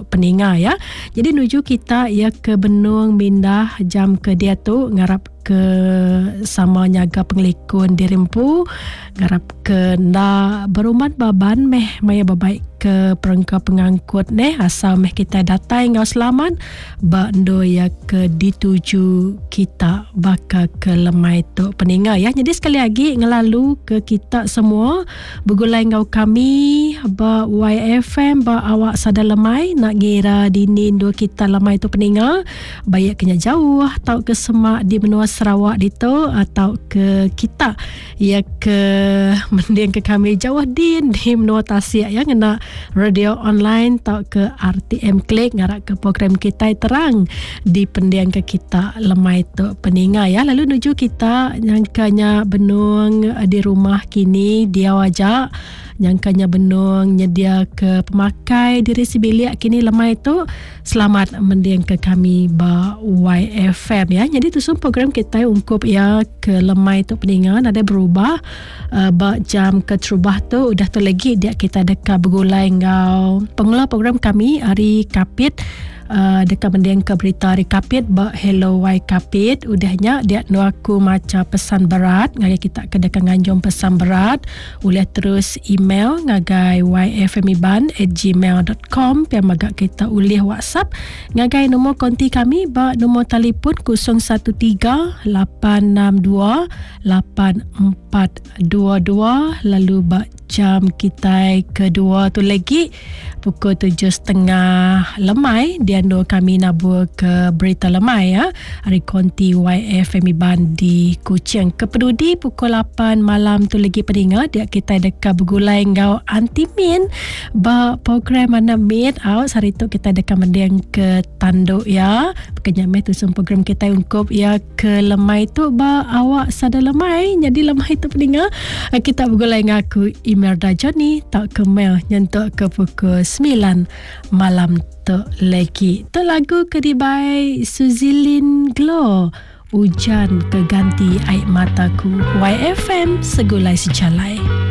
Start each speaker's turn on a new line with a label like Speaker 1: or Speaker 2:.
Speaker 1: peninga ya. Jadi nuju kita ya ke Benung Mindah jam ke dia tu ngarap ke sama nyaga pengelikun di Rimpu, ngarap ke nda berumat baban meh maya babaik ke perangka pengangkut neh asal meh kita datai ngau selamat ba ndo ya ke dituju kita baka ke lemai tu peninga ya. Jadi sekali lagi ngelalu ke kita semua begulai ngau kami ba YFM ba awak sada lemai nak ngira dini ndo kita lemai tu peninga bayak kenya jauh atau ke semak di benua Sarawak dito atau ke kita ya ke mending ke kami jauh di benua Tasik ya ngena radio online atau ke RTM Klik ngarak ke program kita terang di pendiang ke kita lemai tu peninga ya. Lalu nuju kita nyangkanya benung di rumah kini dia wajak nyangkanya benung nyedia ke pemakai diri si bilik kini lemai tu selamat mendiang ke kami ba YFM ya. Jadi tu semua program kita ungkup ya ke lemai tu peningan ada berubah ba jam ke terubah tu udah tu lagi dia kita dekat bergulai ngau pengelola program kami Ari Kapit dekat mendiang ke berita Ari Kapit ba Hello Y Kapit udahnya dia nu aku maca pesan berat ngagai kita ke dekat nganjung pesan berat boleh terus email ngagai yfmiban@gmail.com pian magak kita ulih WhatsApp ngagai nombor konti kami ba nombor telefon 013-862-8422 lalu ba jam kita kedua tu lagi pukul 7.30 lemai dia ndo kami nabur ke berita lemai ya hari konti YFMiban di Kuching kepedudi pukul 8 malam tu lagi peningat dia kita dekat bergulai ngau antimin ba program mana made out hari tu kita dekat mendiang ke tanduk ya pekenyameh tu semua program kita ungkup ya ke lemai tu ba awak sada lemai jadi lemai tu peningat kita bergulai ngaku Imelda Johnny tak ke mail nyentuk ke pukul 9 malam tu lagi. Tu lagu kedibai Suzilin Glow Hujan keganti air mataku YFM segulai sejalai.